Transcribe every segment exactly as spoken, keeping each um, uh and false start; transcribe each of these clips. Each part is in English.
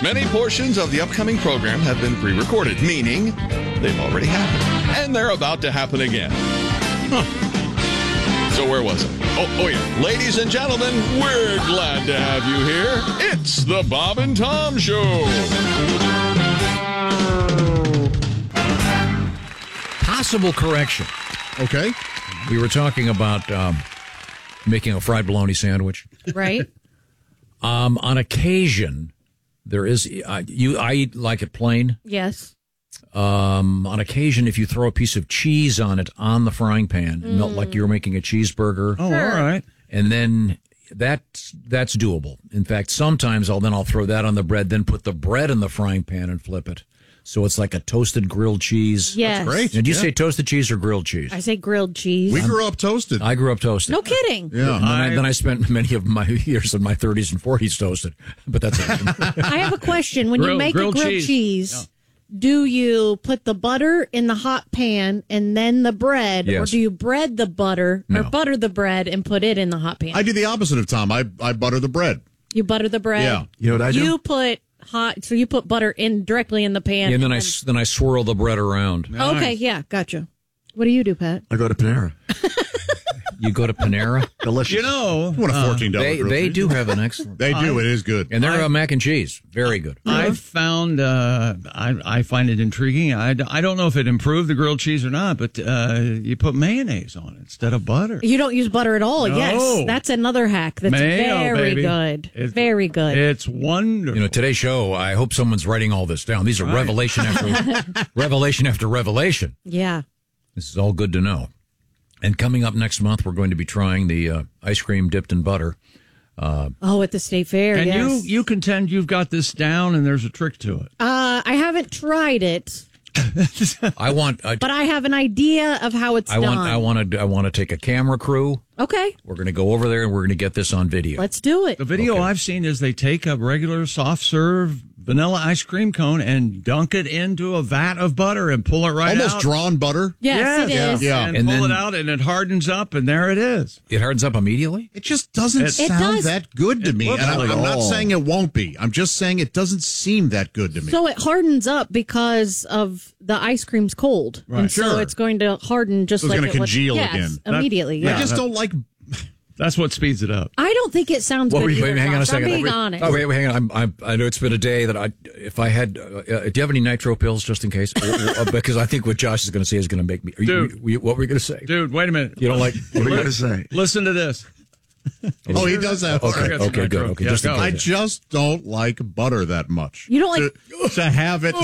Many portions of the upcoming program have been pre-recorded, meaning they've already happened. And they're about to happen again. Huh. So where was it? Oh, oh yeah. Ladies and gentlemen, we're glad to have you here. It's the Bob and Tom Show. Possible correction. Okay. We were talking about um, making a fried bologna sandwich. Right. Um, on occasion, there is, uh, you. I eat like it plain. Yes. Um, on occasion, if you throw a piece of cheese on it on the frying pan, Mm. melt like you're making a cheeseburger. Oh, all right. And then that's, that's doable. In fact, sometimes I'll then I'll throw that on the bread, then put the bread in the frying pan and flip it. So it's like a toasted grilled cheese. Yes. That's great. Did you Yeah. say toasted cheese or grilled cheese? I say grilled cheese. We grew up toasted. I grew up toasted. No kidding. Yeah. And then I, I- then I spent many of my years in my thirties and forties toasted. But that's it. I have a question. When you Grilled- make grilled a grilled cheese. cheese, do you put the butter in the hot pan and then the bread, or Yes. do you bread the butter No. or butter the bread and put it in the hot pan? I do the opposite of Tom. I, I butter the bread. you butter the bread. Yeah. You know what I do? You put hot, so you put butter in directly in the pan. And then I, s- then I swirl the bread around. Okay, yeah, gotcha. What do you do, Pat? I go to Panera. You go to Panera. Delicious. You know, What a fourteen dollars They grilled they cheese. do have an excellent. They do. It is good. And they're I- uh, mac and cheese. Very good. I found, uh, I, I find it intriguing. I, I don't know if it improved the grilled cheese or not, but uh, you put mayonnaise on it instead of butter. You don't use butter at all. No. Yes, that's another hack. That's Mayo, very baby. good. It's- very good. It's wonderful. You know, today's show, I hope someone's writing all this down. These are revelation after revelation after revelation. yeah. This is all good to know. And coming up next month, we're going to be trying the uh, ice cream dipped in butter. Oh, at the state fair. and yes. you, you contend you've got this down and there's a trick to it. Uh, I haven't tried it, I want. I, but I have an idea of how it's I done. want. I want to. I want to take a camera crew. Okay, We're going to go over there and we're going to get this on video. let's do it. The video Okay. I've seen is they take a regular soft serve vanilla ice cream cone and dunk it into a vat of butter and pull it right Almost out. drawn butter. Yes, it is. Yeah. And, And pull then- it out and it hardens up and there it is. It hardens up immediately. It just doesn't It- It sound does. that good to It me. And looks I'm, like I'm not all. saying it won't be. I'm just saying it doesn't seem that good to me. So it hardens up because of the ice cream's cold, Right. and so Sure. it's going to harden just So it's like gonna it was- congeal yes, again. That- immediately. I Yeah. just don't like. That's what speeds it up. I don't think it sounds What good. were you, either, wait, hang on a Josh. I'm second. being wait, honest. Oh, wait, wait, hang on. I'm, I'm, I know it's been a day that I, if I had, uh, uh, do you have any nitro pills just in case? Or- or- uh, because I think what Josh is going to say is going to make me. Are you, Dude. were you- what were you going to say? Dude, wait a minute. You don't like? What are you going to say? Listen to this. Oh, he does that. Okay, I got some okay, good. nitro. Okay, Yeah, just in go. case. I just don't like butter that much. You don't like- to, to have it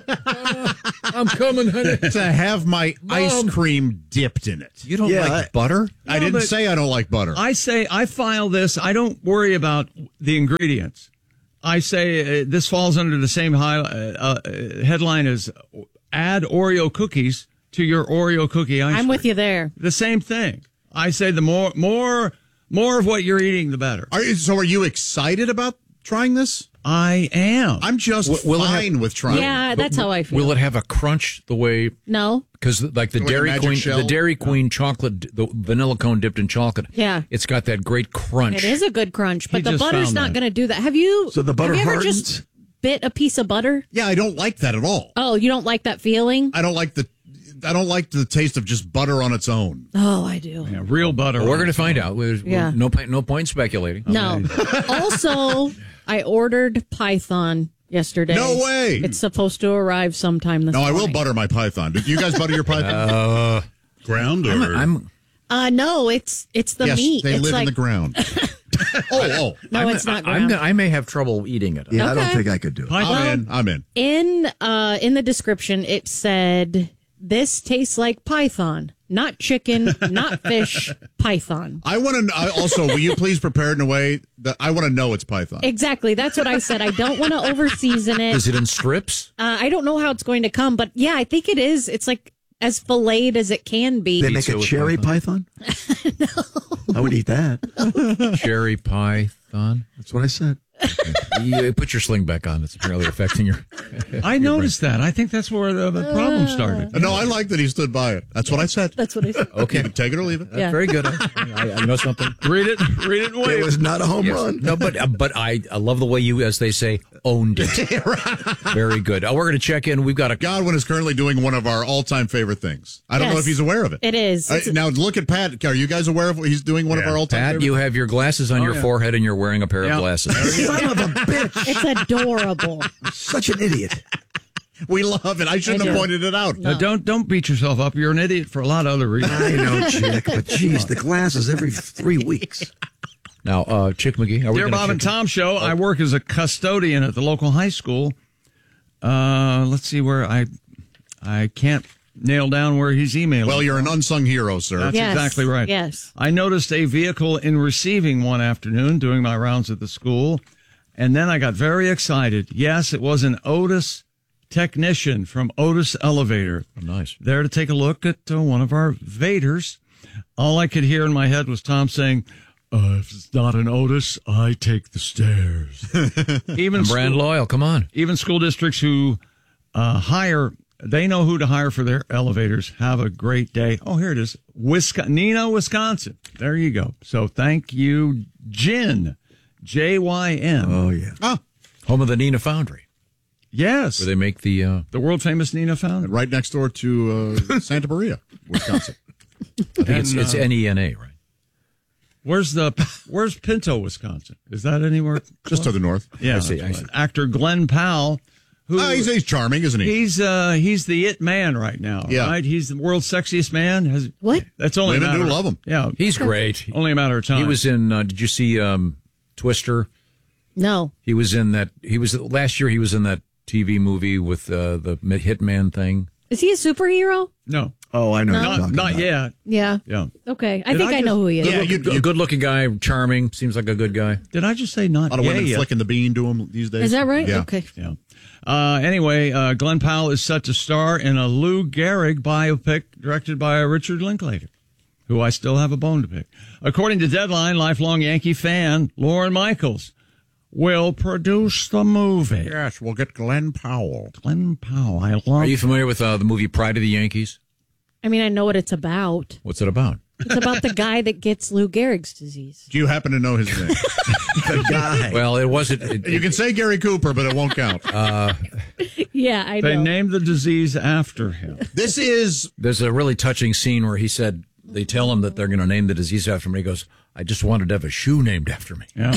I'm coming, honey. to have my ice cream dipped in it. You don't Yeah, like I- butter? I No, didn't but- say I don't like butter. I say I file this. I don't worry about the ingredients. I say uh, this falls under the same high, uh, uh, headline as add Oreo cookies to your Oreo cookie ice I'm cream. with you there. The same thing. I say the more, more, more of what you're eating, the better. Are you, so are you excited about trying this? I am. I'm just W- will it have- fine with trying. Yeah, But that's how I feel. Will it have a crunch the way? No. Because like the Like a Dairy magic Queen, shell? the Dairy Queen chocolate, the vanilla cone dipped in chocolate. Yeah. It's got that great crunch. It is a good crunch, but He the just butter's found not that. going to do that. Have you? So the butter have you ever hardens? just bit a piece of butter? Yeah, I don't like that at all. Oh, you don't like that feeling? I don't like the I don't like the taste of just butter on its own. Oh, I do. Yeah, real butter. Well, we're going to find out. There's, Yeah. no point, no point speculating. No. Also, I ordered Python yesterday. No way. It's supposed to arrive sometime this No, I will morning. butter my python. Do you guys butter your python? Uh, ground or I'm, I'm, Uh, no, it's it's the yes, meat. they it's live like, in the ground. oh, oh. No, I'm, it's not I'm, ground. gonna- I may have trouble eating it. Yeah, I don't Okay. think I could do it. I'm in. I'm in. In uh in the description it said this tastes like python, not chicken, not fish, python. I want to also. Will you please prepare it in a way that I want to know it's python? Exactly. That's what I said. I don't want to over season it. Is it in strips? Uh, I don't know how it's going to come, but yeah, I think it is. It's like as filleted as it can be. They make Pizza a with cherry python? No. I would eat that. Cherry python? That's what I said. You put your sling back on. It's apparently affecting your. I noticed that. I think that's where the, the problem started. No, I like that he stood by it. That's what I said. That's what I said. Okay, You can take it or leave it. Yeah. very good. I, I, I know something. Read it. Read it and wait. It was not a home Yes. run. No, but uh, but I, I love the way you, as they say, owned it. Very good. Oh, we're going to check in. We've got a. Godwin is currently doing one of our all-time favorite things. I don't know Yes. if he's aware of it. It is. Uh, It's- now look at Pat. Are you guys aware of what he's doing? One of Yeah. our all-time. Pat, favorite you have your glasses on your yeah. forehead and you're wearing a pair Yeah. of glasses. Son of a bitch. It's adorable. Such an idiot. We love it. I shouldn't I have do. pointed it out. Now, don't don't beat yourself up. You're an idiot for a lot of other reasons. I know, Chick, but geez, the glasses every three weeks. Now, uh, Chick McGee, are we Dear gonna Bob and check in? Tom Show, I work as a custodian at the local high school. Uh, let's see where I I can't nail down where he's emailing. Well, you're an unsung hero, sir. That's Yes. exactly right. Yes. I noticed a vehicle in receiving one afternoon doing my rounds at the school, and then I got very excited. Yes, it was an Otis technician from Otis Elevator. Oh, nice. There to take a look at uh, one of our Vaders. All I could hear in my head was Tom saying, uh, if it's not an Otis, I take the stairs. even, Brand school, loyal, come on. even school districts who uh, hire, they know who to hire for their elevators. Have a great day. Oh, here it is. Wisconsin, Neenah, Wisconsin. There you go. So thank you, Jyn, J Y N. Oh, yeah. Ah, Home of the Neenah Foundry, Yes. where they make the. Uh, The world famous Neenah Foundry. right next door to uh, Santa Maria, Wisconsin. I think it's, And, it's uh, N E N A, right? Where's the, where's Pinto, Wisconsin? Is that anywhere? Just to the north. Yeah. I see, that's I right. see. Actor Glenn Powell, who Oh, he's, he's charming, isn't he? he's uh he's the it man right now. Yeah. Right? He's the world's sexiest man. Has What? That's only Women a matter, do love him. Yeah. He's great. Only a matter of time. He was in. Uh, did you see um, Twister? No. He was in that. He was last year. He was in that T V movie with uh, the Hitman thing. Is he a superhero? no. Oh, I know. what you're Not talking not about. yet. Yeah. Yeah. Okay. I Did think I I, know just- who he is. Yeah, you, Good, you, good looking guy, charming. Seems like a good guy. Did I just say not a lot of yet? women yet? flicking the bean to him these days. Is that right? Yeah. Okay. Yeah. Uh, anyway, uh, Glenn Powell is set to star in a Lou Gehrig biopic directed by Richard Linklater, who I still have a bone to pick. According to Deadline, lifelong Yankee fan Lorne Michaels will produce the movie. Yes, we'll get Glenn Powell. Glenn Powell, I love. Are you familiar with uh, the movie Pride of the Yankees? I mean, I know what it's about. What's it about? It's about the guy that gets Lou Gehrig's disease. Do you happen to know his name? The guy. Well, it wasn't. It, You can say Gary Cooper, but it won't count. Yeah, I They know. named the disease after him. This is There's a really touching scene where he said they tell him that they're going to name the disease after him. He goes, "I just wanted to have a shoe named after me." Yeah.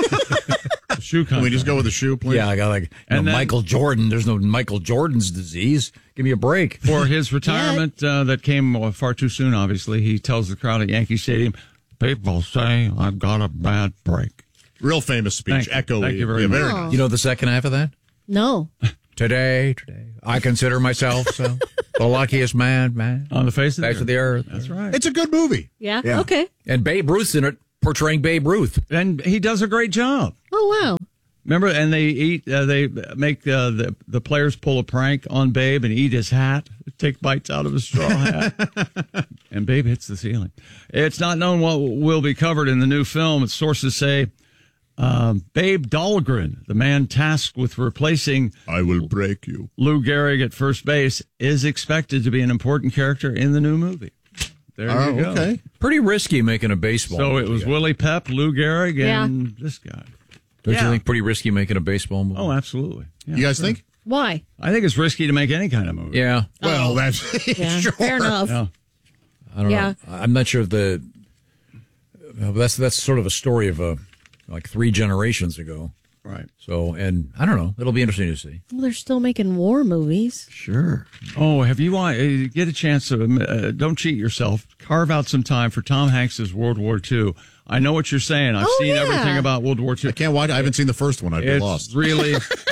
The shoe Can we just contract. go with the shoe, please? Yeah, I got like you And know, then- Michael Jordan. There's no Michael Jordan's disease. Give me a break. For his retirement uh, that came uh, far too soon, obviously, he tells the crowd at Yankee Stadium, people say I've got a bad break. Real famous speech. Thank you. Echoey. Thank you very Yeah, much. very Oh. nice. You know the second half of that? No. Today, today, I consider myself so the luckiest man, man, On the face of the face earth. of the earth. That's right. It's a good movie. Yeah? Yeah. Okay. And Babe Ruth's in it, portraying Babe Ruth. And he does a great job. Oh, wow. Remember, and they eat, uh, they make uh, the the players pull a prank on Babe and eat his hat, take bites out of his straw hat, and Babe hits the ceiling. It's not known what will be covered in the new film. Sources say um, Babe Dahlgren, the man tasked with replacing I will break you. Lou Gehrig at first base, is expected to be an important character in the new movie. There Oh, you go. okay. Pretty risky making a baseball. So it movie. was Willie Pep, Lou Gehrig, and this guy. Don't yeah. you think pretty risky making a baseball movie? Oh, absolutely. Yeah. You guys think? Why? I think it's risky to make any kind of movie. yeah. Well, that's Yeah. sure. Fair enough. Yeah. I don't Yeah. know. I'm not sure if the. uh, That's that's sort of a story of a like three generations ago. Right. So, and I don't know. It'll be interesting to see. Well, they're still making war movies. Sure. Oh, have you want uh, get a chance to uh, don't cheat yourself. Carve out some time for Tom Hanks's World War Two. I know what you're saying. I've Oh, seen yeah. everything about World War Two. I can't watch. I haven't seen the first one. I'd be It's lost. really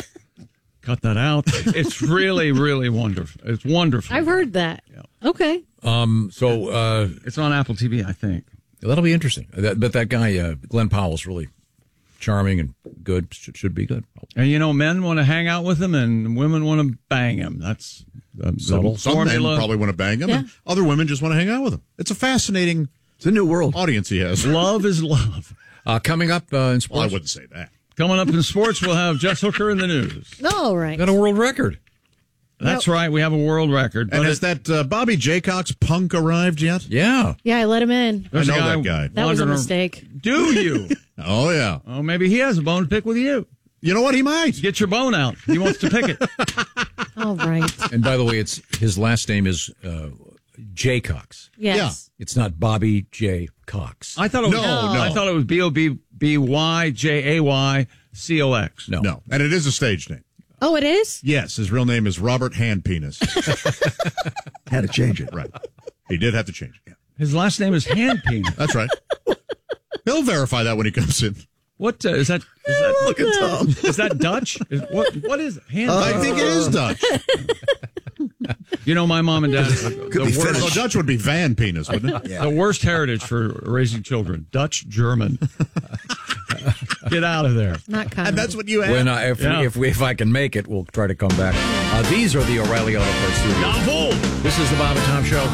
cut that out. It's really, really wonderful. It's wonderful. I've heard that. Okay. Um. So uh, It's on Apple T V, I think. that'll be interesting. That, but that guy, uh, Glenn Powell's really charming and good. Should, should be good. And you know, men want to hang out with him, and women want to bang him. That's the, the Subtle. Some men formula. probably want to bang him, Yeah. and other women just want to hang out with him. It's a fascinating It's a new world. audience he has. Love is love. Uh, coming up uh, in Well, I sports. wouldn't say that. Coming up in sports, we'll have Jess Hooker in the news. All right. Got a world record. That's right. We have a world record. And but has it- that uh, Bobby Jaycox punk arrived yet? Yeah. Yeah, I let him in. I There's a know guy that guy. That was a wandering- mistake. Do you? Oh, yeah. Oh, maybe he has a bone to pick with you. You know what? He might. Get your bone out. He wants to pick it. All right. And by the way, it's his last name is uh, J. Cox. Yes. It's not Bobby J. Cox. I thought it was, No, no. I thought it was B O B B Y J A Y C O X. No. No. And it is a stage name. Oh, it is? Yes, his real name is Robert Handpenis. Had to change it. Right. He did have to change it. His last name is Handpenis. That's right. He'll verify that when he comes in. What uh, is that? Is that Look at Tom. is that Dutch? Is, what what is hand? I think it is Dutch. You know, my mom and dad. The, Could be worst, Finnish. No, Dutch would be Van Penis, wouldn't it? the worst heritage for raising children. Dutch German. Get out of there. Not kind And that's what you have. When I, if, Yeah. if, we, if I can make it, we'll try to come back. Uh, these are the O'Reilly Auto Parts Studios. This is the Bob and Tom Show.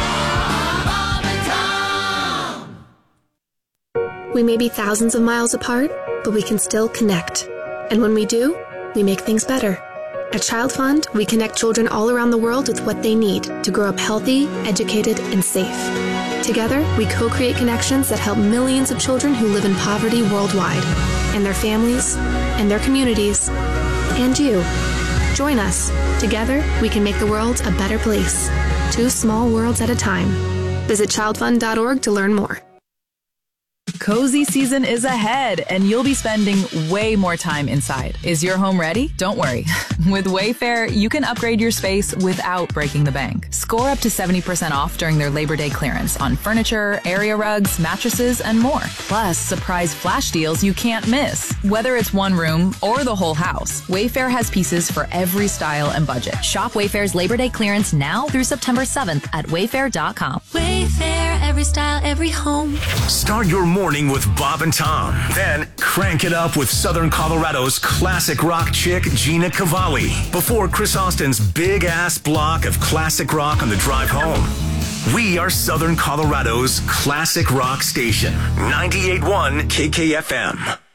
We may be thousands of miles apart, but we can still connect. And when we do, we make things better. At Child Fund, we connect children all around the world with what they need to grow up healthy, educated, and safe. Together, we co-create connections that help millions of children who live in poverty worldwide, and their families, and their communities, and you. Join us. Together, we can make the world a better place. Two small worlds at a time. Visit child fund dot org to learn more. Cozy season is ahead, and you'll be spending way more time inside. Is your home ready? Don't worry. With Wayfair, you can upgrade your space without breaking the bank. Score up to seventy percent off during their Labor Day clearance on furniture, area rugs, mattresses, and more. Plus, surprise flash deals you can't miss. Whether it's one room or the whole house, Wayfair has pieces for every style and budget. Shop Wayfair's Labor Day clearance now through September seventh at wayfair dot com. Wayfair, every style, every home. Start your morning with Bob and Tom. Then crank it up with Southern Colorado's classic rock chick, Gina Cavalli, before Chris Austin's big-ass block of classic rock on the drive home. We are Southern Colorado's classic rock station, ninety-eight point one K K F M.